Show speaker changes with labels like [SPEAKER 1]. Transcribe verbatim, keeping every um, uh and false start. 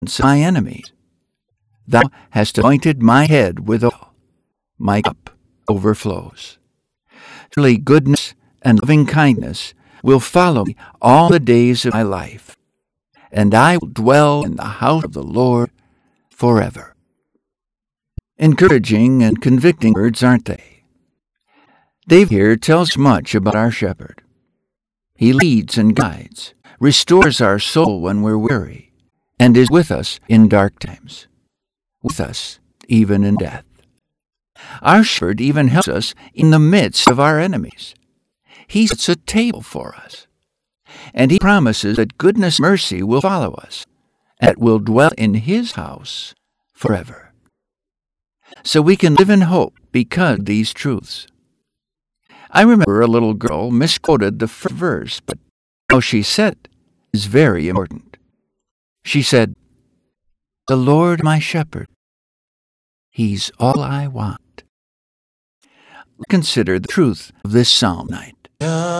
[SPEAKER 1] my enemies. Thou hast anointed my head with oil. My cup overflows. Surely goodness and loving kindness will follow me all the days of my life, and I will dwell in the house of the Lord forever. Encouraging and convicting words, aren't they? David here tells much about our shepherd. He leads and guides, restores our soul when we're weary, and is with us in dark times, with us even in death. Our shepherd even helps us in the midst of our enemies. He sets a table for us, and he promises that goodness and mercy will follow us, and that we'll dwell in his house forever. So we can live in hope because of these truths. I remember a little girl misquoted the first verse, but how she said it is very important. She said, "The Lord my shepherd, he's all I want." Consider the truth of this psalm tonight.